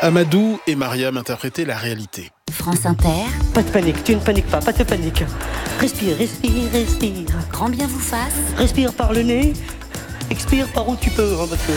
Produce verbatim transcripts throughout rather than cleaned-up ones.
Amadou et Mariam interprétaient la réalité. France Inter. Pas de panique, tu ne paniques pas, pas de panique. Respire, respire, respire. Grand bien vous fasse. Respire par le nez, expire par où tu peux. Hein, parce que...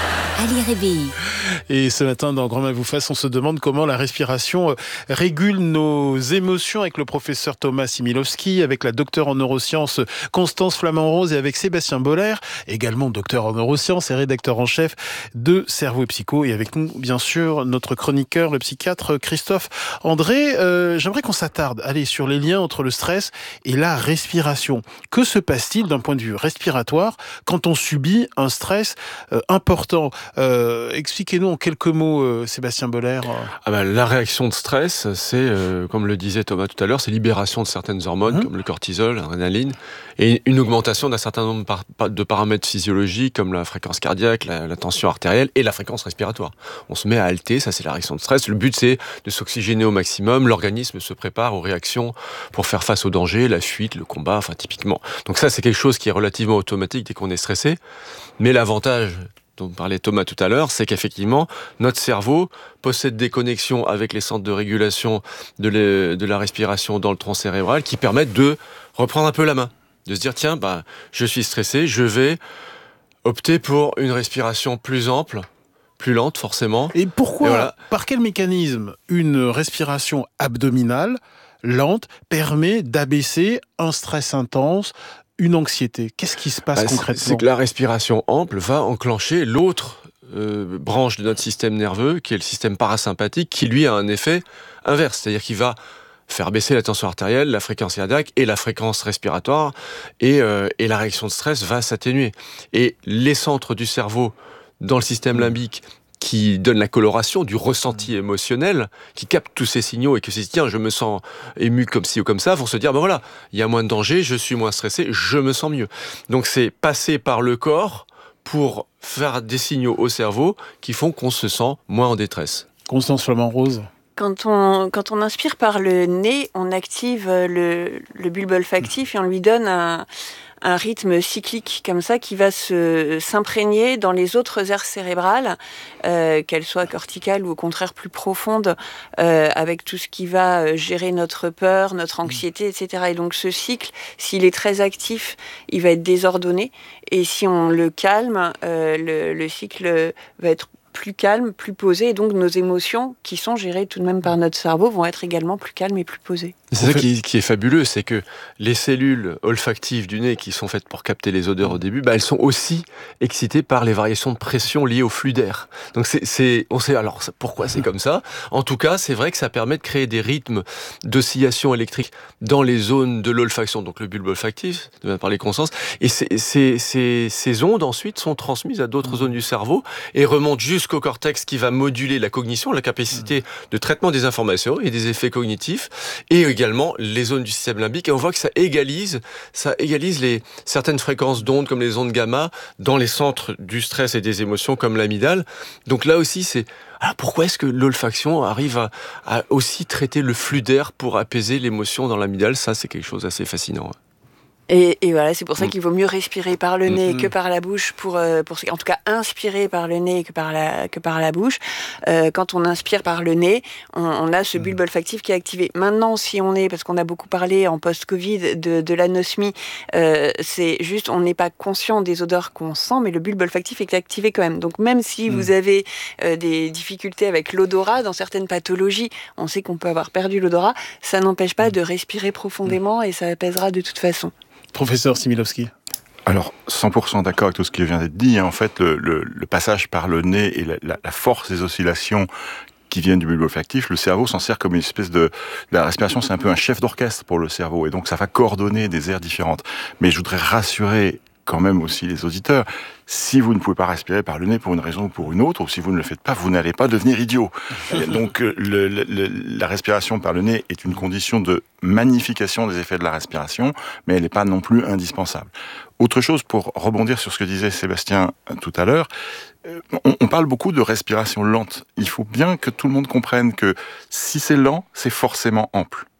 Ali Réveillé. Et ce matin, dans Grand bien vous fasse, on se demande comment la respiration régule nos émotions avec le professeur Thomas Similowski, avec la docteure en neurosciences Constance Flamand-Rose et avec Sébastien Boller, également docteur en neurosciences et rédacteur en chef de Cerveau et Psycho. Et avec nous, bien sûr, notre chroniqueur, le psychiatre Christophe André. Euh, j'aimerais qu'on s'attarde allez, sur les liens entre le stress et la respiration. Que se passe-t-il d'un point de vue respiratoire quand on subit un stress euh, important ? Euh, expliquez-nous en quelques mots, euh, Sébastien Boller. Ah bah, la réaction de stress, c'est, euh, comme le disait Thomas tout à l'heure, c'est libération de certaines hormones, mmh. comme le cortisol, l'adrénaline, et une augmentation d'un certain nombre par- de paramètres physiologiques, comme la fréquence cardiaque, la, la tension artérielle et la fréquence respiratoire. On se met à halter, ça c'est la réaction de stress. Le but, c'est de s'oxygéner au maximum. L'organisme se prépare aux réactions pour faire face au danger, la fuite, le combat, enfin typiquement. Donc ça, c'est quelque chose qui est relativement automatique dès qu'on est stressé. Mais l'avantage dont parlait Thomas tout à l'heure, c'est qu'effectivement, notre cerveau possède des connexions avec les centres de régulation de, les, de la respiration dans le tronc cérébral qui permettent de reprendre un peu la main, de se dire, tiens, bah, je suis stressé, je vais opter pour une respiration plus ample, plus lente forcément. Et pourquoi, Et voilà. Par quel mécanisme une respiration abdominale lente permet d'abaisser un stress intense, une anxiété? Qu'est-ce qui se passe bah, concrètement ? c'est, c'est que la respiration ample va enclencher l'autre euh, branche de notre système nerveux, qui est le système parasympathique, qui lui a un effet inverse, c'est-à-dire qu'il va faire baisser la tension artérielle, la fréquence cardiaque et la fréquence respiratoire, et, euh, et la réaction de stress va s'atténuer. Et les centres du cerveau dans le système limbique qui donne la coloration du ressenti émotionnel, qui capte tous ces signaux et qui se dit, tiens, je me sens ému comme ci ou comme ça, vont se dire, ben voilà, il y a moins de danger, je suis moins stressé, je me sens mieux. Donc c'est passer par le corps pour faire des signaux au cerveau qui font qu'on se sent moins en détresse. Constance Flamand-Rose. Quand on, quand on inspire par le nez, on active le, le bulbe olfactif et on lui donne un... un rythme cyclique comme ça qui va se, s'imprégner dans les autres aires cérébrales, euh, qu'elles soient corticales ou au contraire plus profondes, euh, avec tout ce qui va gérer notre peur, notre anxiété, et cetera. Et donc ce cycle, s'il est très actif, il va être désordonné. Et si on le calme, euh, le, le cycle va être plus calme, plus posé, et donc nos émotions, qui sont gérées tout de même par notre cerveau, vont être également plus calmes et plus posées. C'est ça qui, qui est fabuleux, c'est que les cellules olfactives du nez qui sont faites pour capter les odeurs au début, bah elles sont aussi excitées par les variations de pression liées au flux d'air. Donc c'est, c'est, on sait alors pourquoi c'est comme ça. En tout cas, c'est vrai que ça permet de créer des rythmes d'oscillation électrique dans les zones de l'olfaction, donc le bulbe olfactif, de parler Constance. Et ces, ces, ces, ces ondes ensuite sont transmises à d'autres zones du cerveau et remontent jusqu'au cortex qui va moduler la cognition, la capacité de traitement des informations et des effets cognitifs, et également les zones du système limbique. Et on voit que ça égalise, ça égalise les, certaines fréquences d'ondes comme les ondes gamma dans les centres du stress et des émotions comme l'amygdale. Donc là aussi, c'est alors pourquoi est-ce que l'olfaction arrive à, à aussi traiter le flux d'air pour apaiser l'émotion dans l'amygdale? Ça, c'est quelque chose d'assez fascinant. Et, et voilà, c'est pour ça qu'il vaut mieux respirer par le nez mmh. que par la bouche, pour, euh, pour en tout cas inspirer par le nez que par la, que par la bouche. Euh, quand on inspire par le nez, on, on a ce bulbe olfactif qui est activé. Maintenant, si on est, parce qu'on a beaucoup parlé en post-Covid de, de l'anosmie, euh, c'est juste, on n'est pas conscient des odeurs qu'on sent, mais le bulbe olfactif est activé quand même. Donc même si mmh. vous avez euh, des difficultés avec l'odorat, dans certaines pathologies, on sait qu'on peut avoir perdu l'odorat, ça n'empêche pas de respirer profondément et ça apaisera de toute façon. Professeur Similowski. Alors, cent pour cent d'accord avec tout ce qui vient d'être dit. En fait, le, le, le passage par le nez et la, la, la force des oscillations qui viennent du bulbe olfactif, le cerveau s'en sert comme une espèce de... La respiration, c'est un peu un chef d'orchestre pour le cerveau. Et donc, ça va coordonner des aires différentes. Mais je voudrais rassurer quand même aussi les auditeurs. Si vous ne pouvez pas respirer par le nez pour une raison ou pour une autre, ou si vous ne le faites pas, vous n'allez pas devenir idiot. Donc le, le, le, la respiration par le nez est une condition de magnification des effets de la respiration, mais elle n'est pas non plus indispensable. Autre chose, pour rebondir sur ce que disait Sébastien tout à l'heure, on, on parle beaucoup de respiration lente. Il faut bien que tout le monde comprenne que si c'est lent, c'est forcément ample.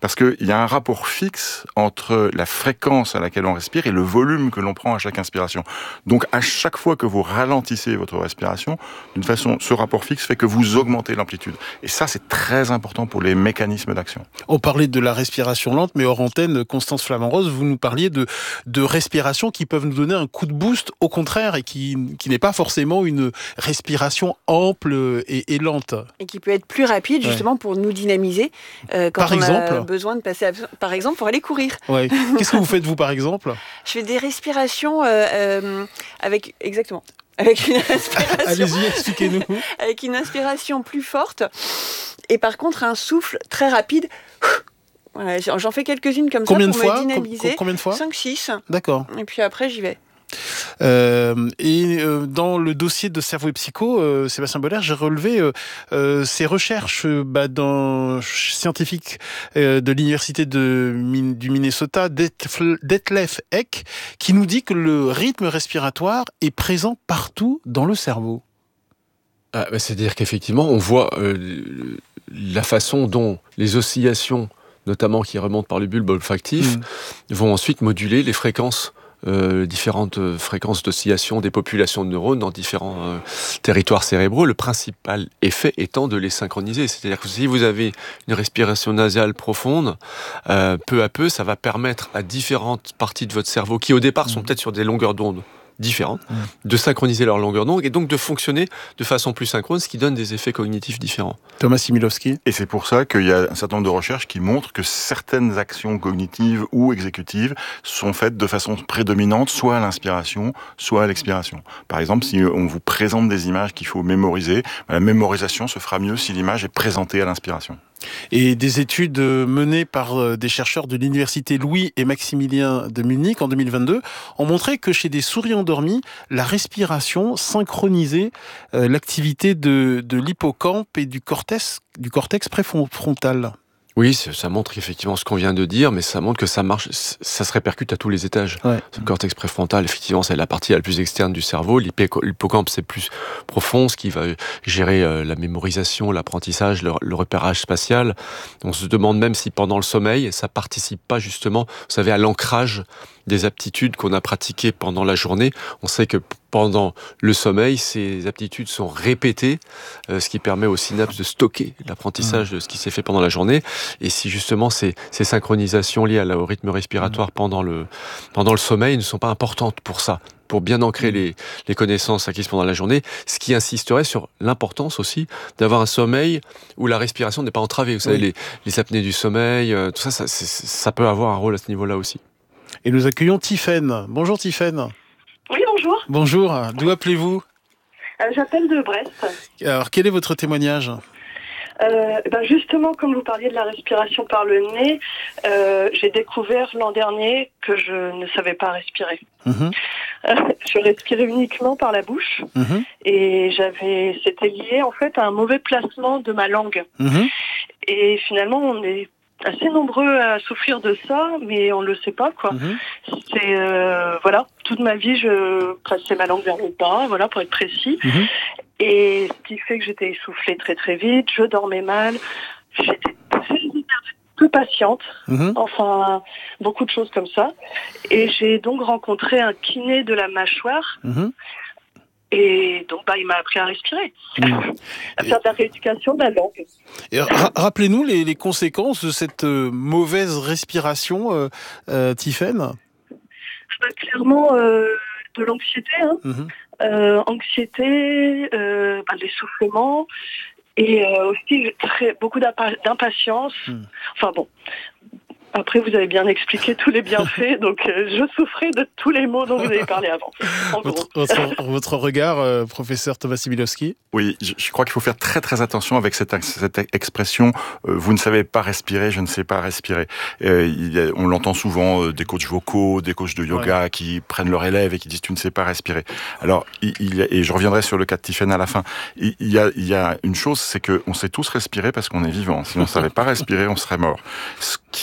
parce qu'il y a un rapport fixe entre la fréquence à laquelle on respire et le volume que l'on prend à chaque inspiration. Donc à chaque fois que vous ralentissez votre respiration, d'une façon, ce rapport fixe fait que vous augmentez l'amplitude. Et ça, c'est très important pour les mécanismes d'action. On parlait de la respiration lente, mais hors antenne, Constance Flamand-Rose, vous nous parliez de, de respiration qui peuvent nous donner un coup de boost, au contraire, et qui, qui n'est pas forcément une respiration ample et, et lente. Et qui peut être plus rapide, justement, ouais. pour nous dynamiser euh, quand par on exemple, a besoin de passer, à, par exemple, pour aller courir. Ouais. Qu'est-ce que vous faites, vous, par exemple ? Je fais des respirations euh, euh, avec... Exactement. Avec une inspiration... Allez-y, expliquez-nous. Avec une inspiration plus forte, et par contre, un souffle très rapide. Voilà, j'en fais quelques-unes comme combien ça pour de fois me dynamiser. Combien de fois ? cinq six. D'accord. Et puis après, j'y vais. Euh, et euh, dans le dossier de Cerveau et Psycho, euh, Sébastien Boller, j'ai relevé euh, euh, ces recherches euh, bah, d'un scientifique euh, de l'université de, du Minnesota, Detlef Eck, qui nous dit que le rythme respiratoire est présent partout dans le cerveau. Ah, bah, c'est-à-dire qu'effectivement, on voit euh, la façon dont les oscillations, notamment qui remontent par le bulbe olfactif, mmh. vont ensuite moduler les fréquences Euh, différentes euh, fréquences d'oscillation des populations de neurones dans différents euh, territoires cérébraux, le principal effet étant de les synchroniser. C'est-à-dire que si vous avez une respiration nasale profonde, euh, peu à peu, ça va permettre à différentes parties de votre cerveau, qui au départ sont peut-être sur des longueurs d'onde différentes, mmh. de synchroniser leur longueur d'onde et donc de fonctionner de façon plus synchrone, ce qui donne des effets cognitifs différents. Thomas Similowski. Et c'est pour ça qu'il y a un certain nombre de recherches qui montrent que certaines actions cognitives ou exécutives sont faites de façon prédominante, soit à l'inspiration, soit à l'expiration. Par exemple, si on vous présente des images qu'il faut mémoriser, la mémorisation se fera mieux si l'image est présentée à l'inspiration. Et des études menées par des chercheurs de l'université Louis et Maximilien de Munich en deux mille vingt-deux ont montré que chez des souris endormis, la respiration synchronisait l'activité de, de l'hippocampe et du cortex, du cortex préfrontal. Oui, ça montre effectivement ce qu'on vient de dire, mais ça montre que ça marche, ça se répercute à tous les étages. Ouais. Le cortex préfrontal, effectivement, c'est la partie la plus externe du cerveau. L'hippocampe, c'est plus profond, ce qui va gérer la mémorisation, l'apprentissage, le, le repérage spatial. On se demande même si pendant le sommeil, ça participe pas justement, vous savez, à l'ancrage des aptitudes qu'on a pratiquées pendant la journée. On sait que pendant le sommeil, ces aptitudes sont répétées, euh, ce qui permet aux synapses de stocker l'apprentissage mmh. de ce qui s'est fait pendant la journée. Et si justement ces, ces synchronisations liées à la, au rythme respiratoire mmh. pendant le, pendant le sommeil ne sont pas importantes pour ça, pour bien ancrer mmh. les, les connaissances acquises pendant la journée, ce qui insisterait sur l'importance aussi d'avoir un sommeil où la respiration n'est pas entravée. Vous savez, oui. les, les apnées du sommeil, euh, tout ça, ça, ça peut avoir un rôle à ce niveau-là aussi. Et nous accueillons Tiffaine. Bonjour Tiffaine. Oui, bonjour. Bonjour, d'où appelez-vous ? euh, J'appelle de Brest. Alors, quel est votre témoignage ? euh, ben Justement, comme vous parliez de la respiration par le nez, euh, j'ai découvert l'an dernier que je ne savais pas respirer. Mmh. Euh, je respirais uniquement par la bouche mmh. et j'avais, c'était lié en fait à un mauvais placement de ma langue. Mmh. Et finalement, on est assez nombreux à souffrir de ça, mais on le sait pas, quoi. Mmh. C'est, euh, voilà, toute ma vie, je plaçais ma langue vers le bas, voilà, pour être précis. Mmh. Et ce qui fait que j'étais essoufflée très très vite, je dormais mal, j'étais peu patiente, mmh. enfin, beaucoup de choses comme ça. Et j'ai donc rencontré un kiné de la mâchoire, mmh. Et donc, bah, il m'a appris à respirer, mmh. à faire de la rééducation de la langue. Et ra- rappelez-nous les, les conséquences de cette euh, mauvaise respiration, euh, euh, Tiffaine. Bah, clairement, euh, de l'anxiété, hein. mmh. euh, anxiété, euh, bah, l'essoufflement, et euh, aussi très, beaucoup d'impa- d'impatience. Mmh. Enfin bon. Après, vous avez bien expliqué tous les bienfaits, donc euh, je souffrais de tous les maux dont vous avez parlé avant. Votre, votre, votre regard, euh, professeur Thomas Similowski ? Oui, je, je crois qu'il faut faire très très attention avec cette, cette expression euh, « vous ne savez pas respirer, je ne sais pas respirer euh, ». Il y a, on l'entend souvent, euh, des coachs vocaux, des coachs de yoga ouais. qui prennent leurs élèves et qui disent « tu ne sais pas respirer ». Alors, il, il, et je reviendrai sur le cas de Tiffaine à la fin, il, il, y a, il y a une chose, c'est qu'on sait tous respirer parce qu'on est vivant. Si on ne savait pas respirer, on serait mort. Ce qui est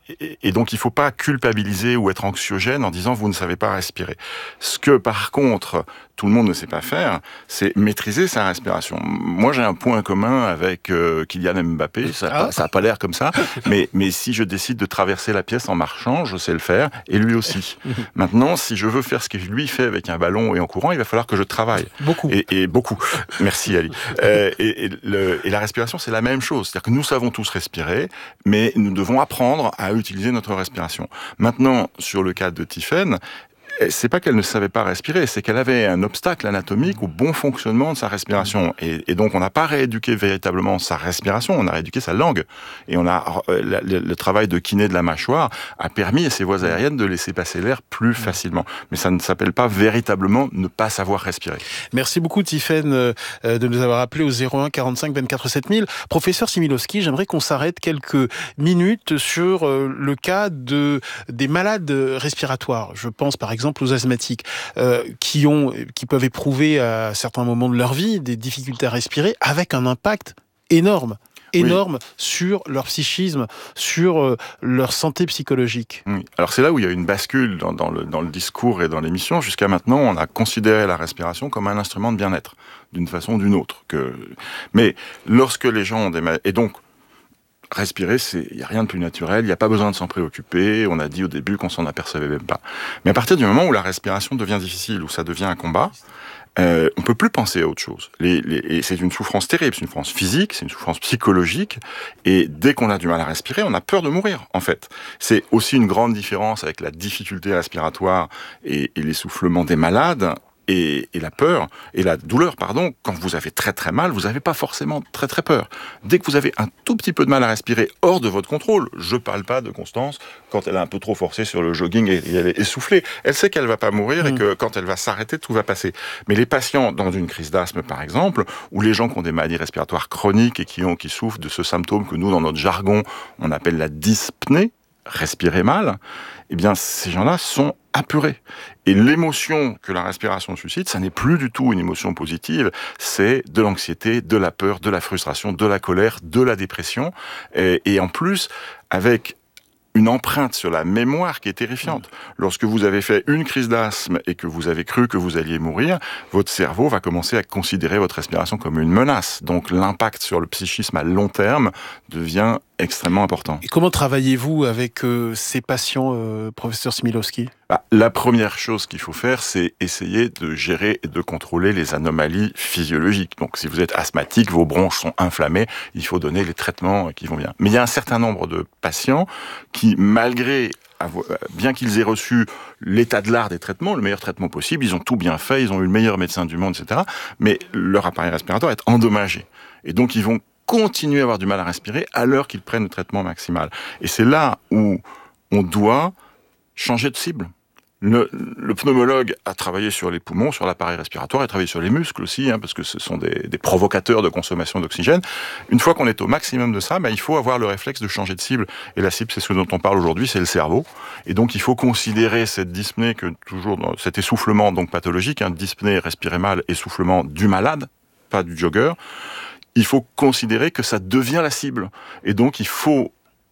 Et, et donc, il ne faut pas culpabiliser ou être anxiogène en disant « vous ne savez pas respirer ». Ce que, par contre, tout le monde ne sait pas faire, c'est maîtriser sa respiration. Moi, j'ai un point commun avec euh, Kylian Mbappé, ça n'a ah. pas l'air comme ça, mais, mais si je décide de traverser la pièce en marchant, je sais le faire, et lui aussi. Maintenant, si je veux faire ce qu'il lui fait avec un ballon et en courant, il va falloir que je travaille. Beaucoup. Et, et beaucoup. Merci, Ali. Euh, et, et, le, et la respiration, c'est la même chose. C'est-à-dire que nous savons tous respirer, mais nous devons apprendre à utiliser notre respiration. Maintenant, sur le cas de Tiffaine, c'est pas qu'elle ne savait pas respirer, c'est qu'elle avait un obstacle anatomique au bon fonctionnement de sa respiration. Et, et donc, on n'a pas rééduqué véritablement sa respiration, on a rééduqué sa langue. Et on a le, le, le travail de kiné de la mâchoire a permis à ses voies aériennes de laisser passer l'air plus facilement. Mais ça ne s'appelle pas véritablement ne pas savoir respirer. Merci beaucoup, Tiffaine, euh, de nous avoir appelé au zéro un quarante-cinq vingt-quatre sept mille. Professeur Similovski, j'aimerais qu'on s'arrête quelques minutes sur euh, le cas de, des malades respiratoires. Je pense par exemple aux asthmatiques euh, qui ont, qui peuvent éprouver à certains moments de leur vie des difficultés à respirer avec un impact énorme. énorme oui. sur leur psychisme, sur euh, leur santé psychologique. Oui. Alors c'est là où il y a une bascule dans, dans, le, dans le discours et dans l'émission. Jusqu'à maintenant, on a considéré la respiration comme un instrument de bien-être, d'une façon ou d'une autre. Que... Mais lorsque les gens ont des maladies... Et donc, respirer, il n'y a rien de plus naturel, il n'y a pas besoin de s'en préoccuper, on a dit au début qu'on s'en apercevait même pas. Mais à partir du moment où la respiration devient difficile, où ça devient un combat, euh, on peut plus penser à autre chose. Les, les, et c'est une souffrance terrible, c'est une souffrance physique, c'est une souffrance psychologique, et dès qu'on a du mal à respirer, on a peur de mourir, en fait. C'est aussi une grande différence avec la difficulté respiratoire et, et l'essoufflement des malades, Et, et la peur, et la douleur, pardon, quand vous avez très très mal, vous n'avez pas forcément très très peur. Dès que vous avez un tout petit peu de mal à respirer hors de votre contrôle, je parle pas de Constance, quand elle a un peu trop forcé sur le jogging et, et elle est essoufflée, elle sait qu'elle va pas mourir mmh. et que quand elle va s'arrêter, tout va passer. Mais les patients dans une crise d'asthme, par exemple, ou les gens qui ont des maladies respiratoires chroniques et qui, ont, qui souffrent de ce symptôme que nous, dans notre jargon, on appelle la dyspnée, respirer mal, eh bien, ces gens-là sont apeurés. Et l'émotion que la respiration suscite, ça n'est plus du tout une émotion positive, c'est de l'anxiété, de la peur, de la frustration, de la colère, de la dépression, et, et en plus, avec une empreinte sur la mémoire qui est terrifiante. Lorsque vous avez fait une crise d'asthme et que vous avez cru que vous alliez mourir, votre cerveau va commencer à considérer votre respiration comme une menace. Donc l'impact sur le psychisme à long terme devient extrêmement important. Et comment travaillez-vous avec euh, ces patients, euh, professeur Similovski ? Bah, la première chose qu'il faut faire, c'est essayer de gérer et de contrôler les anomalies physiologiques. Donc, si vous êtes asthmatique, vos bronches sont inflammées, il faut donner les traitements qui vont bien. Mais il y a un certain nombre de patients qui, malgré, bien qu'ils aient reçu l'état de l'art des traitements, le meilleur traitement possible, ils ont tout bien fait, ils ont eu le meilleur médecin du monde, et cetera. Mais leur appareil respiratoire est endommagé. Et donc, ils vont continuer à avoir du mal à respirer alors qu'ils prennent le traitement maximal. Et c'est là où on doit changer de cible. Le, le pneumologue a travaillé sur les poumons, sur l'appareil respiratoire, il a travaillé sur les muscles aussi, hein, parce que ce sont des, des provocateurs de consommation d'oxygène. Une fois qu'on est au maximum de ça, ben, il faut avoir le réflexe de changer de cible. Et la cible, c'est ce dont on parle aujourd'hui, c'est le cerveau. Et donc, il faut considérer cette dyspnée, que toujours cet essoufflement donc pathologique, hein, dyspnée, respirer mal, essoufflement du malade, pas du jogger. Il faut considérer que ça devient la cible. Et donc, il faut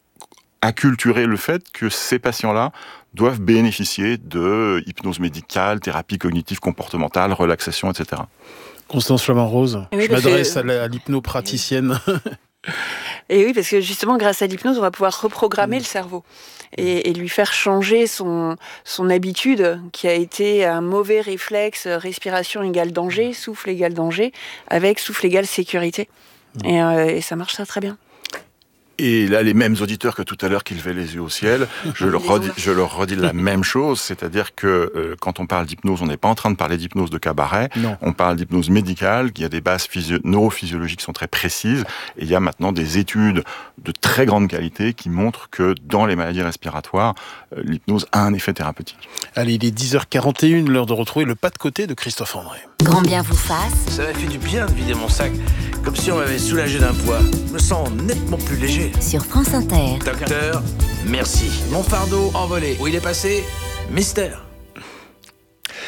acculturer le fait que ces patients-là doivent bénéficier de hypnose médicale, thérapie cognitive comportementale, relaxation, et cetera. Constance Flamand-Rose, oui, je m'adresse que... à l'hypnopraticienne. Et oui, parce que justement, grâce à l'hypnose, on va pouvoir reprogrammer mmh. le cerveau et, et lui faire changer son, son habitude, qui a été un mauvais réflexe, respiration égale danger, souffle égale danger, avec souffle égale sécurité. Mmh. Et, euh, et ça marche très très bien. Et là, les mêmes auditeurs que tout à l'heure qui levaient les yeux au ciel, je leur redis, je leur redis la même chose, c'est-à-dire que euh, quand on parle d'hypnose, on n'est pas en train de parler d'hypnose de cabaret, non. On parle d'hypnose médicale, qui a des bases physio- neurophysiologiques qui sont très précises, et il y a maintenant des études de très grande qualité qui montrent que dans les maladies respiratoires, euh, l'hypnose a un effet thérapeutique. Allez, il est dix heures quarante et une, l'heure de retrouver le pas de côté de Christophe André. Grand bien vous fasse. Ça m'a fait du bien de vider mon sac, comme si on m'avait soulagé d'un poids. Je me sens nettement plus léger. Sur France Inter. Docteur, merci. Mon fardeau envolé. Où il est passé ? Mystère.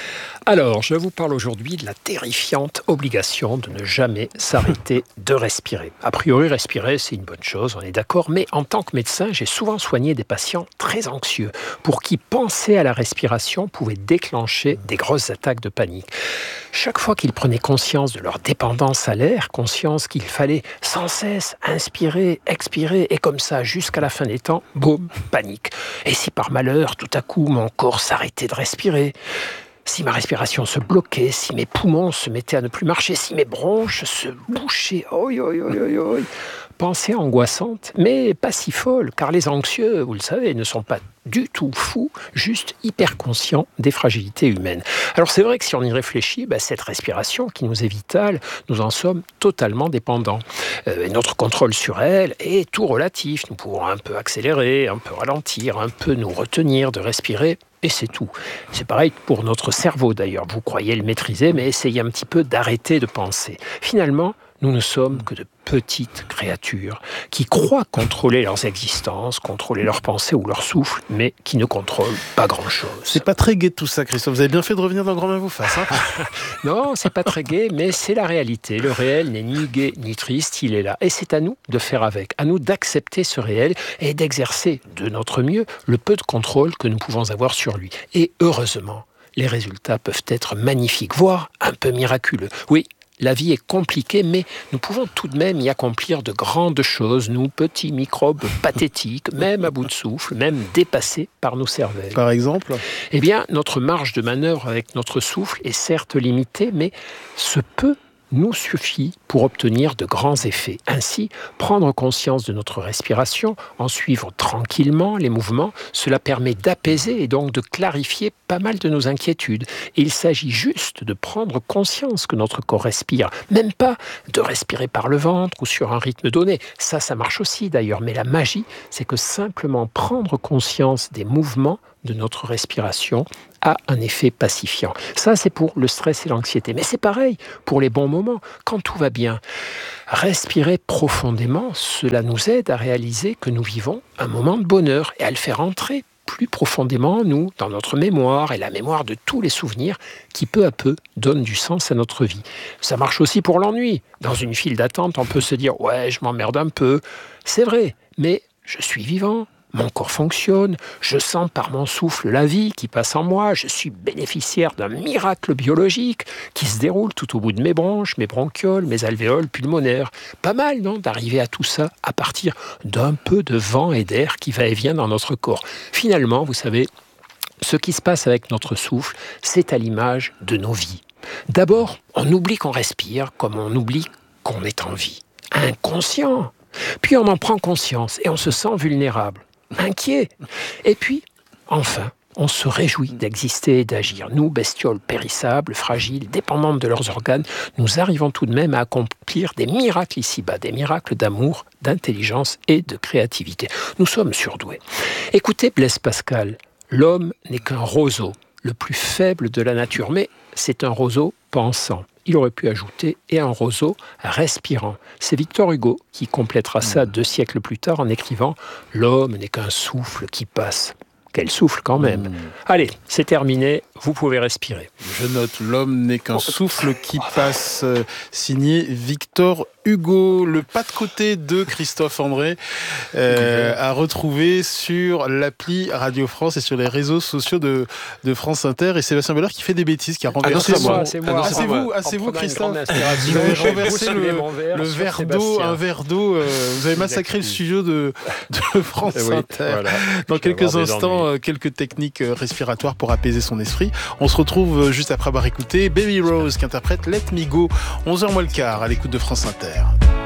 Alors, je vous parle aujourd'hui de la terrifiante obligation de ne jamais s'arrêter de respirer. A priori, respirer, c'est une bonne chose, on est d'accord, mais en tant que médecin, j'ai souvent soigné des patients très anxieux, pour qui penser à la respiration pouvait déclencher des grosses attaques de panique. Chaque fois qu'ils prenaient conscience de leur dépendance à l'air, conscience qu'il fallait sans cesse inspirer, expirer, et comme ça, jusqu'à la fin des temps, boum, panique. Et si par malheur, tout à coup, mon corps s'arrêtait de respirer ? Si ma respiration se bloquait, si mes poumons se mettaient à ne plus marcher, si mes bronches se bouchaient, oi, oi, oi, oi, oi. Pensée angoissante, mais pas si folle, car les anxieux, vous le savez, ne sont pas du tout fous, juste hyper conscients des fragilités humaines. Alors c'est vrai que si on y réfléchit, bah, cette respiration qui nous est vitale, nous en sommes totalement dépendants. Euh, et notre contrôle sur elle est tout relatif. Nous pouvons un peu accélérer, un peu ralentir, un peu nous retenir de respirer. Et c'est tout. C'est pareil pour notre cerveau d'ailleurs. Vous croyez le maîtriser, mais essayez un petit peu d'arrêter de penser. Finalement, nous ne sommes que de petites créatures qui croient contrôler leurs existences, contrôler leurs pensées ou leur souffle, mais qui ne contrôlent pas grand-chose. C'est pas très gai tout ça, Christophe. Vous avez bien fait de revenir dans Grand Main vous fasse. Hein non, c'est pas très gai, mais c'est la réalité. Le réel n'est ni gai ni triste, il est là. Et c'est à nous de faire avec, à nous d'accepter ce réel et d'exercer de notre mieux le peu de contrôle que nous pouvons avoir sur lui. Et heureusement, les résultats peuvent être magnifiques, voire un peu miraculeux. Oui, la vie est compliquée, mais nous pouvons tout de même y accomplir de grandes choses, nous, petits microbes pathétiques, même à bout de souffle, même dépassés par nos cervelles. Par exemple ? Eh bien, notre marge de manœuvre avec notre souffle est certes limitée, mais ce peu nous suffit pour obtenir de grands effets. Ainsi, prendre conscience de notre respiration, en suivre tranquillement les mouvements, cela permet d'apaiser et donc de clarifier pas mal de nos inquiétudes. Et il s'agit juste de prendre conscience que notre corps respire, même pas de respirer par le ventre ou sur un rythme donné. Ça, ça marche aussi d'ailleurs, mais la magie, c'est que simplement prendre conscience des mouvements de notre respiration a un effet pacifiant. Ça, c'est pour le stress et l'anxiété. Mais c'est pareil pour les bons moments, quand tout va bien. Respirer profondément, cela nous aide à réaliser que nous vivons un moment de bonheur et à le faire entrer plus profondément en nous, dans notre mémoire et la mémoire de tous les souvenirs qui, peu à peu, donnent du sens à notre vie. Ça marche aussi pour l'ennui. Dans une file d'attente, on peut se dire « ouais, je m'emmerde un peu ». C'est vrai, mais je suis vivant. Mon corps fonctionne, je sens par mon souffle la vie qui passe en moi, je suis bénéficiaire d'un miracle biologique qui se déroule tout au bout de mes bronches, mes bronchioles, mes alvéoles pulmonaires. Pas mal, non, d'arriver à tout ça à partir d'un peu de vent et d'air qui va et vient dans notre corps. Finalement, vous savez, ce qui se passe avec notre souffle, c'est à l'image de nos vies. D'abord, on oublie qu'on respire comme on oublie qu'on est en vie. Inconscient. Puis on en prend conscience et on se sent vulnérable. Inquiet. Et puis, enfin, on se réjouit d'exister et d'agir. Nous, bestioles périssables, fragiles, dépendantes de leurs organes, nous arrivons tout de même à accomplir des miracles ici-bas, des miracles d'amour, d'intelligence et de créativité. Nous sommes surdoués. Écoutez Blaise Pascal, l'homme n'est qu'un roseau, le plus faible de la nature, mais c'est un roseau pensant. Il aurait pu ajouter « et un roseau respirant ». C'est Victor Hugo qui complétera ça deux siècles plus tard en écrivant « L'homme n'est qu'un souffle qui passe ». Quel souffle quand même. Mmh. Allez, c'est terminé, vous pouvez respirer. Je note, l'homme n'est qu'un souffle qui passe, signé Victor Hugo. Le pas de côté de Christophe André euh, à retrouver sur l'appli Radio France et sur les réseaux sociaux de, de France Inter. Et Sébastien Bollard qui fait des bêtises, qui a renversé ah non, c'est moi, c'est moi. Ah, c'est vous, ah, c'est vous Christophe. Vous avez renversé le, le verre d'eau, un verre d'eau. Euh, vous avez massacré le studio de, de France oui, Inter. Voilà. Dans quelques instants, quelques techniques respiratoires pour apaiser son esprit. On se retrouve juste après avoir écouté Baby Rose qui interprète Let Me Go, onze heures moins le quart à l'écoute de France Inter.